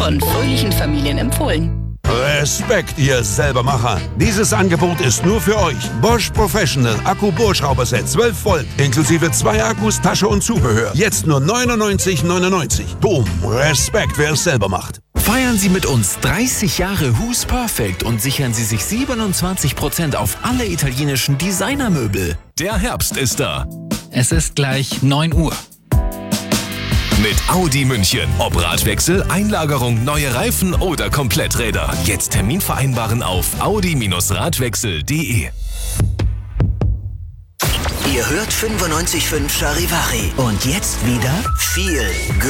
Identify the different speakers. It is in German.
Speaker 1: von fröhlichen Familien empfohlen.
Speaker 2: Respekt, ihr Selbermacher. Dieses Angebot ist nur für euch. Bosch Professional Akku-Bohrschrauberset 12 Volt, inklusive 2 Akkus, Tasche und Zubehör. Jetzt nur 99,99. Boom, Respekt, wer es selber macht.
Speaker 3: Feiern Sie mit uns 30 Jahre Who's Perfect und sichern Sie sich 27% auf alle italienischen Designermöbel.
Speaker 4: Der Herbst ist da.
Speaker 5: Es ist gleich 9 Uhr.
Speaker 4: Mit Audi München. Ob Radwechsel, Einlagerung, neue Reifen oder Kompletträder. Jetzt Termin vereinbaren auf audi-radwechsel.de.
Speaker 6: Ihr hört 95.5 Charivari. Und jetzt wieder viel